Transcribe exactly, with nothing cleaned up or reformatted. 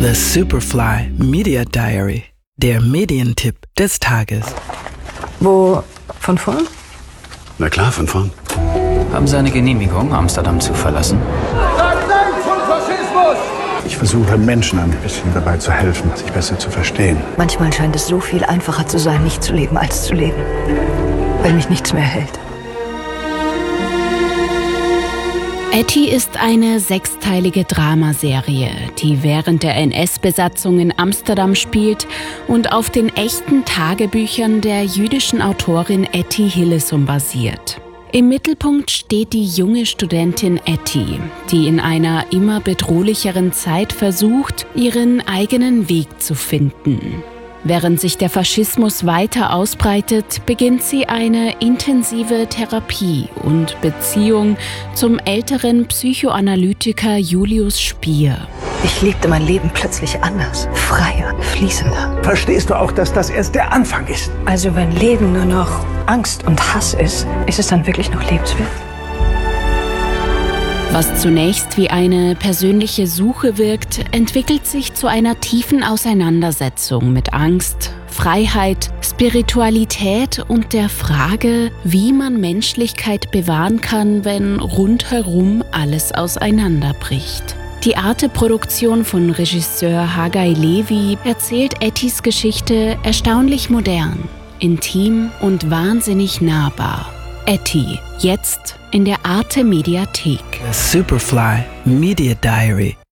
The Superfly Media Diary, der Medientipp des Tages. Wo? Von vorn? Na klar, von vorn. Haben Sie eine Genehmigung, Amsterdam zu verlassen? Ich versuche Menschen ein bisschen dabei zu helfen, sich besser zu verstehen. Manchmal scheint es so viel einfacher zu sein, nicht zu leben, als zu leben. Weil mich nichts mehr hält. Etty ist eine sechsteilige Dramaserie, die während der N S-Besatzung in Amsterdam spielt und auf den echten Tagebüchern der jüdischen Autorin Etty Hillesum basiert. Im Mittelpunkt steht die junge Studentin Etty, die in einer immer bedrohlicheren Zeit versucht, ihren eigenen Weg zu finden. Während sich der Faschismus weiter ausbreitet, beginnt sie eine intensive Therapie und Beziehung zum älteren Psychoanalytiker Julius Spier. Ich lebte mein Leben plötzlich anders, freier, fließender. Verstehst du auch, dass das erst der Anfang ist? Also wenn Leben nur noch Angst und Hass ist, ist es dann wirklich noch lebenswert? Was zunächst wie eine persönliche Suche wirkt, entwickelt sich zu einer tiefen Auseinandersetzung mit Angst, Freiheit, Spiritualität und der Frage, wie man Menschlichkeit bewahren kann, wenn rundherum alles auseinanderbricht. Die Arte-Produktion von Regisseur Hagai Levi erzählt Ettys Geschichte erstaunlich modern, intim und wahnsinnig nahbar. Etty, jetzt in der Arte Mediathek. The Superfly Media Diary.